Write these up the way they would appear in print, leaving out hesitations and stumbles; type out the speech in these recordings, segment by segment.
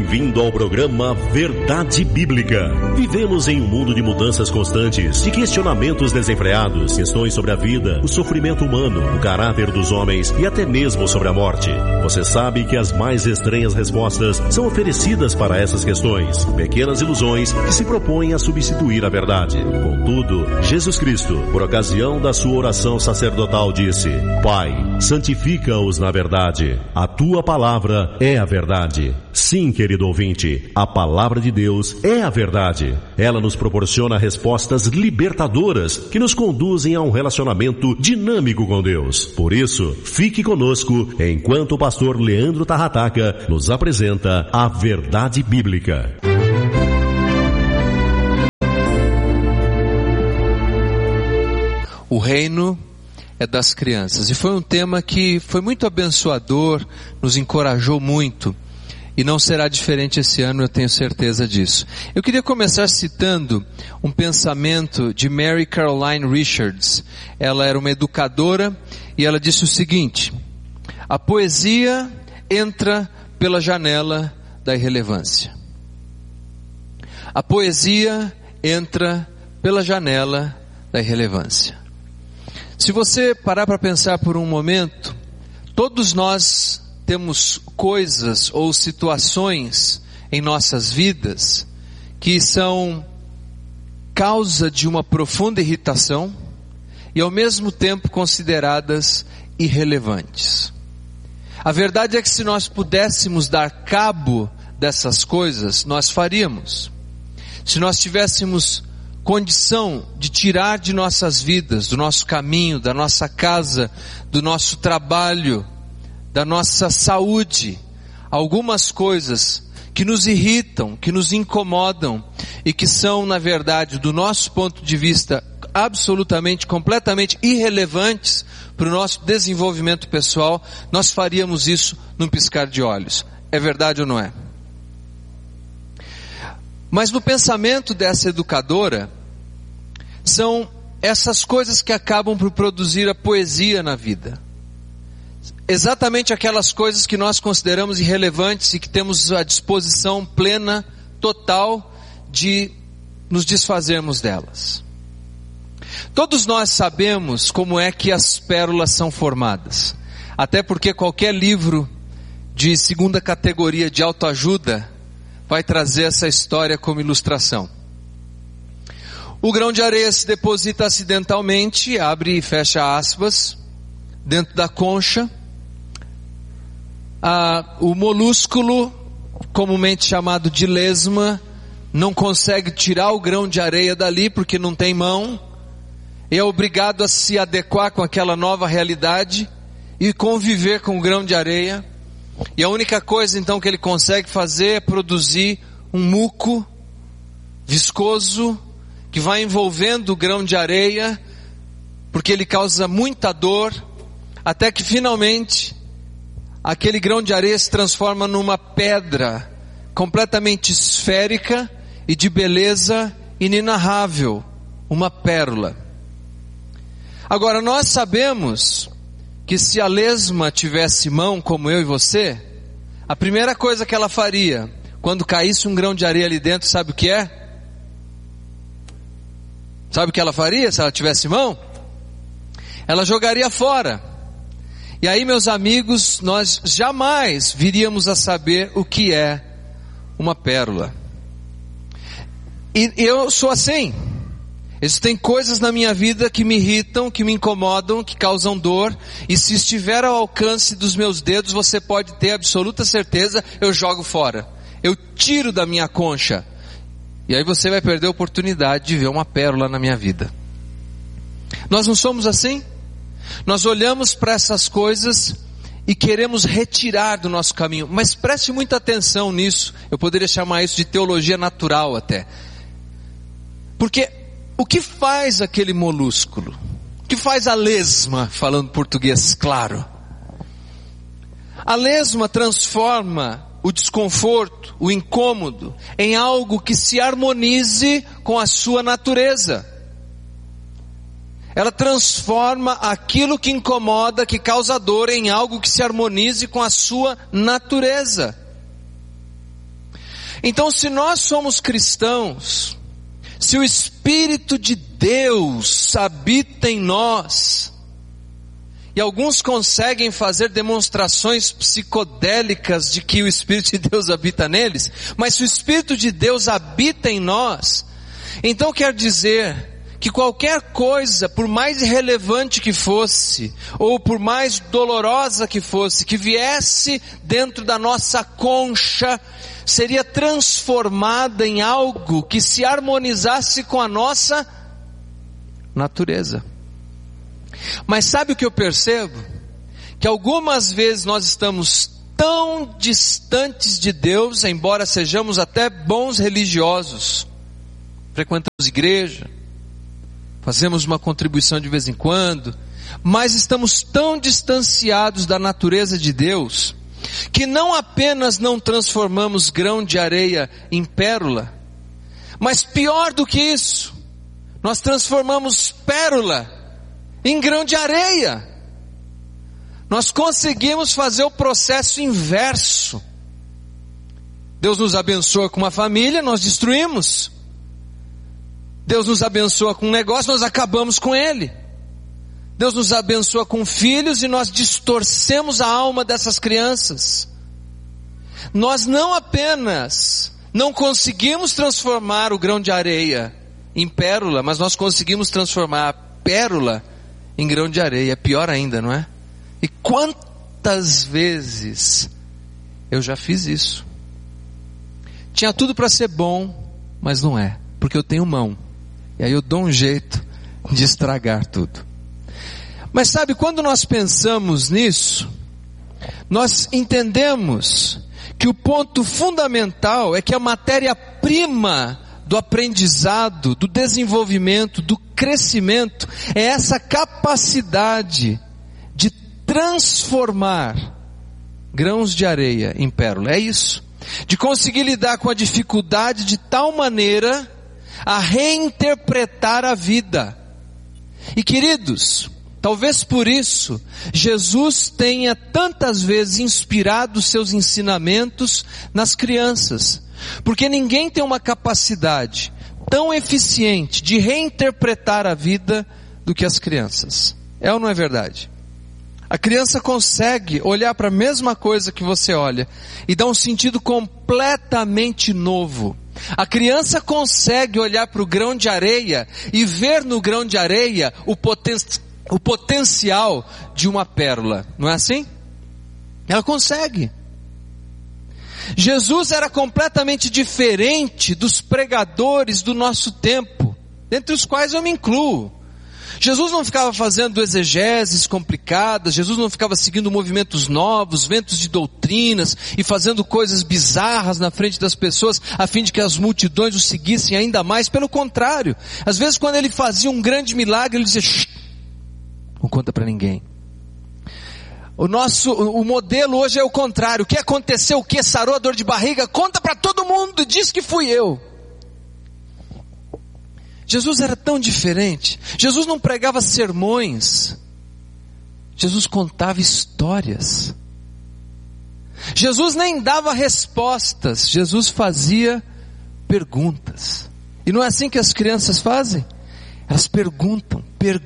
Bem-vindo ao programa Verdade Bíblica. Vivemos em um mundo de mudanças constantes, de questionamentos desenfreados, questões sobre a vida, o sofrimento humano, o caráter dos homens e até mesmo sobre a morte. Você sabe que as mais estranhas respostas são oferecidas para essas questões, pequenas ilusões que se propõem a substituir a verdade. Contudo, Jesus Cristo, por ocasião da sua oração sacerdotal, disse: Pai, santifica-os na verdade. A tua palavra é a verdade. Sim, querido ouvinte, a palavra de Deus é a verdade. Ela nos proporciona respostas libertadoras que nos conduzem a um relacionamento dinâmico com Deus. Por isso, fique conosco enquanto o pastor Leandro Tarrataca nos apresenta a Verdade Bíblica. O reino é das crianças. E foi um tema que foi muito abençoador, nos encorajou muito. E não será diferente esse ano, eu tenho certeza disso. Eu queria começar citando um pensamento de Mary Caroline Richards. Ela era uma educadora e ela disse o seguinte: a poesia entra pela janela da irrelevância. A poesia entra pela janela da irrelevância. Se você parar para pensar por um momento, todos nós temos coisas ou situações em nossas vidas que são causa de uma profunda irritação e ao mesmo tempo consideradas irrelevantes. A verdade é que se nós pudéssemos dar cabo dessas coisas, nós faríamos. Se nós tivéssemos condição de tirar de nossas vidas, do nosso caminho, da nossa casa, do nosso trabalho, da nossa saúde, algumas coisas que nos irritam, que nos incomodam e que são, na verdade, do nosso ponto de vista, absolutamente, completamente irrelevantes para o nosso desenvolvimento pessoal, nós faríamos isso num piscar de olhos. É verdade ou não é? Mas no pensamento dessa educadora, são essas coisas que acabam por produzir a poesia na vida. Exatamente aquelas coisas que nós consideramos irrelevantes e que temos a disposição plena, total, de nos desfazermos delas. Todos nós sabemos como é que as pérolas são formadas. Até porque qualquer livro de segunda categoria de autoajuda vai trazer essa história como ilustração. O grão de areia se deposita acidentalmente, abre e fecha aspas, dentro da concha. O molúsculo, comumente chamado de lesma, não consegue tirar o grão de areia dali porque não tem mão, é obrigado a se adequar com aquela nova realidade e conviver com o grão de areia, e a única coisa então que ele consegue fazer é produzir um muco viscoso que vai envolvendo o grão de areia, porque ele causa muita dor, até que finalmente aquele grão de areia se transforma numa pedra completamente esférica e de beleza inenarrável, uma pérola. Agora, nós sabemos que se a lesma tivesse mão como eu e você, a primeira coisa que ela faria quando caísse um grão de areia ali dentro, sabe o que é? Sabe o que ela faria se ela tivesse mão? Ela jogaria fora. E aí, meus amigos, nós jamais viríamos a saber o que é uma pérola. E eu sou assim. Existem coisas na minha vida que me irritam, que me incomodam, que causam dor. E se estiver ao alcance dos meus dedos, você pode ter absoluta certeza, eu jogo fora. Eu tiro da minha concha. E aí você vai perder a oportunidade de ver uma pérola na minha vida. Nós não somos assim? Nós olhamos para essas coisas e queremos retirar do nosso caminho. Mas preste muita atenção nisso. Eu poderia chamar isso de teologia natural até. Porque o que faz aquele molúsculo? O que faz a lesma, falando português claro? A lesma transforma o desconforto, o incômodo, em algo que se harmonize com a sua natureza. Ela transforma aquilo que incomoda, que causa dor, em algo que se harmonize com a sua natureza. Então, se nós somos cristãos, se o Espírito de Deus habita em nós, e alguns conseguem fazer demonstrações psicodélicas de que o Espírito de Deus habita neles, mas se o Espírito de Deus habita em nós, então quer dizer que qualquer coisa, por mais irrelevante que fosse, ou por mais dolorosa que fosse, que viesse dentro da nossa concha, seria transformada em algo que se harmonizasse com a nossa natureza. Mas sabe o que eu percebo? Que algumas vezes nós estamos tão distantes de Deus, embora sejamos até bons religiosos, frequentamos igreja, fazemos uma contribuição de vez em quando, mas estamos tão distanciados da natureza de Deus, que não apenas não transformamos grão de areia em pérola, mas pior do que isso, nós transformamos pérola em grão de areia. Nós conseguimos fazer o processo inverso. Deus nos abençoa com uma família, nós destruímos. Deus nos abençoa com um negócio, nós acabamos com ele. Deus nos abençoa com filhos e nós distorcemos a alma dessas crianças. Nós não apenas não conseguimos transformar o grão de areia em pérola, mas nós conseguimos transformar a pérola em grão de areia. É pior ainda, não é? E quantas vezes eu já fiz isso? Tinha tudo para ser bom, mas não é, porque eu tenho mão. E aí eu dou um jeito de estragar tudo. Mas sabe, quando nós pensamos nisso, nós entendemos que o ponto fundamental é que a matéria-prima do aprendizado, do desenvolvimento, do crescimento, é essa capacidade de transformar grãos de areia em pérola. É isso. De conseguir lidar com a dificuldade de tal maneira a reinterpretar a vida. E queridos, talvez por isso Jesus tenha tantas vezes inspirado seus ensinamentos nas crianças, porque ninguém tem uma capacidade tão eficiente de reinterpretar a vida do que as crianças. É ou não é verdade? A criança consegue olhar para a mesma coisa que você olha e dar um sentido completamente novo. A criança consegue olhar para o grão de areia e ver no grão de areia o potencial de uma pérola. Não é assim? Ela consegue. Jesus era completamente diferente dos pregadores do nosso tempo, dentre os quais eu me incluo. Jesus não ficava fazendo exegeses complicadas, Jesus não ficava seguindo movimentos novos, ventos de doutrinas e fazendo coisas bizarras na frente das pessoas a fim de que as multidões o seguissem ainda mais. Pelo contrário, às vezes quando ele fazia um grande milagre, ele dizia: shh, não conta para ninguém. O modelo hoje é o contrário. O que aconteceu? O que? Sarou a dor de barriga? Conta para todo mundo e diz que fui eu. Jesus era tão diferente. Jesus não pregava sermões. Jesus contava histórias. Jesus nem dava respostas. Jesus fazia perguntas. E não é assim que as crianças fazem? Elas perguntam,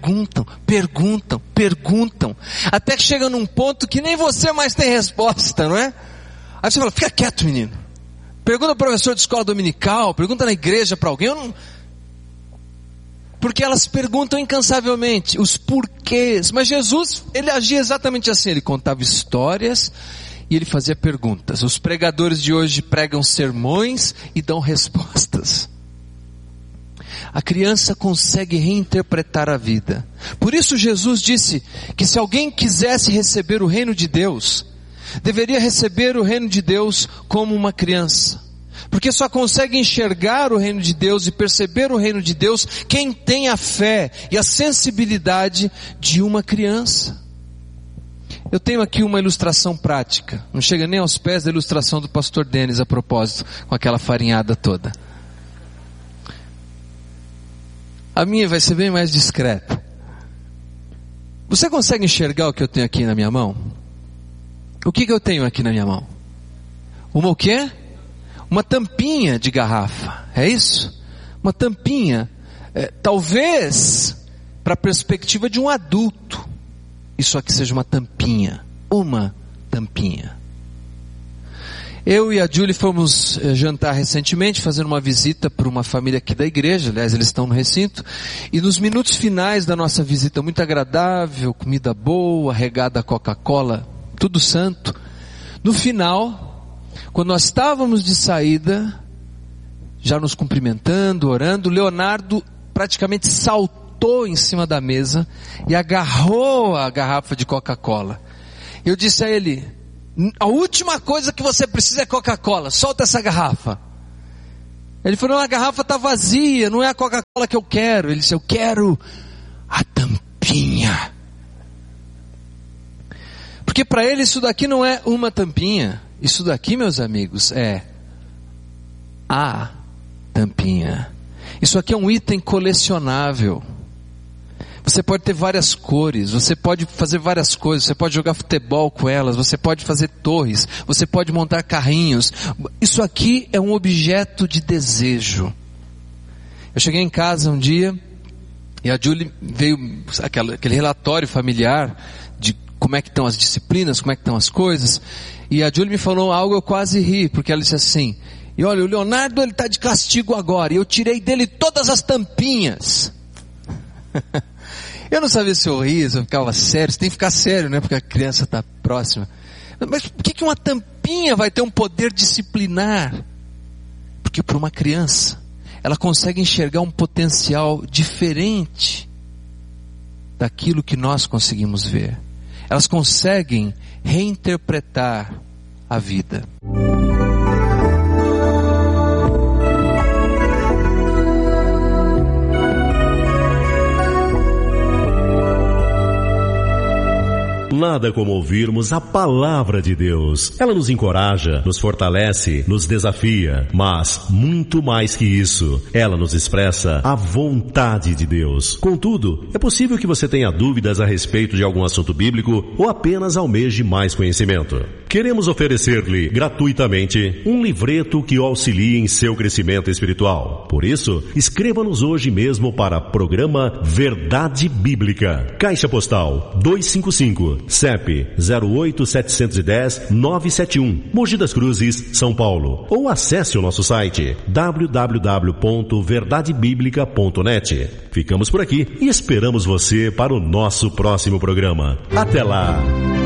até que chega num ponto que nem você mais tem resposta, não é? Aí você fala: fica quieto, menino. Pergunta ao professor de escola dominical, pergunta na igreja para alguém. Porque elas perguntam incansavelmente os porquês. Mas Jesus, ele agia exatamente assim. Ele contava histórias e ele fazia perguntas. Os pregadores de hoje pregam sermões e dão respostas. A criança consegue reinterpretar a vida. Por isso Jesus disse que se alguém quisesse receber o reino de Deus, deveria receber o reino de Deus como uma criança. Porque só consegue enxergar o reino de Deus e perceber o reino de Deus quem tem a fé e a sensibilidade de uma criança. Eu tenho aqui uma ilustração prática. Não chega nem aos pés da ilustração do pastor Denis a propósito, com aquela farinhada toda. A minha vai ser bem mais discreta. Você consegue enxergar o que eu tenho aqui na minha mão? O que eu tenho aqui na minha mão? Uma o quê? uma tampinha de garrafa, é isso? Uma tampinha, talvez para a perspectiva de um adulto, isso aqui seja uma tampinha. Eu e a Julie fomos jantar recentemente, fazendo uma visita para uma família aqui da igreja, aliás eles estão no recinto, e nos minutos finais da nossa visita, muito agradável, comida boa, regada a Coca-Cola, tudo santo. No final, quando nós estávamos de saída, já nos cumprimentando, orando, Leonardo praticamente saltou em cima da mesa e agarrou a garrafa de Coca-Cola. Eu disse a ele: a última coisa que você precisa é Coca-Cola, solta essa garrafa. Ele falou: não, a garrafa está vazia, não é a Coca-Cola que eu quero. Ele disse: eu quero a tampinha. Porque para ele isso daqui não é uma tampinha, isso daqui, meus amigos, é a tampinha. Isso aqui é um item colecionável. Você pode ter várias cores, você pode fazer várias coisas, você pode jogar futebol com elas, você pode fazer torres, você pode montar carrinhos. Isso aqui é um objeto de desejo. Eu cheguei em casa um dia e a Julie veio aquele relatório familiar de como é que estão as disciplinas, como é que estão as coisas, e a Julie me falou algo, eu quase ri, porque ela disse assim: e olha, o Leonardo ele está de castigo agora, e eu tirei dele todas as tampinhas. Eu não sabia se eu ria, se eu ficava sério. Você tem que ficar sério, né? Porque a criança está próxima. Mas por que uma tampinha vai ter um poder disciplinar? Porque para uma criança, ela consegue enxergar um potencial diferente daquilo que nós conseguimos ver. Elas conseguem reinterpretar a vida. Nada como ouvirmos a palavra de Deus. Ela nos encoraja, nos fortalece, nos desafia, mas muito mais que isso, ela nos expressa a vontade de Deus. Contudo, é possível que você tenha dúvidas a respeito de algum assunto bíblico ou apenas almeje mais conhecimento. Queremos oferecer-lhe gratuitamente um livreto que o auxilie em seu crescimento espiritual. Por isso, escreva-nos hoje mesmo para programa Verdade Bíblica. Caixa Postal 255, CEP 08710-971, Mogi das Cruzes, São Paulo. Ou acesse o nosso site www.verdadebiblica.net. Ficamos por aqui e esperamos você para o nosso próximo programa. Até lá!